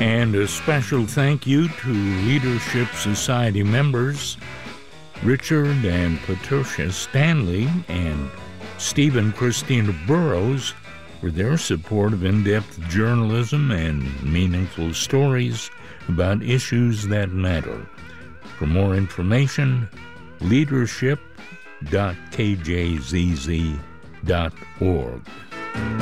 And a special thank you to Leadership Society members Richard and Patricia Stanley and Steve and Christina Burrows for their support of in-depth journalism and meaningful stories about issues that matter. For more information, leadership.kjzz.org.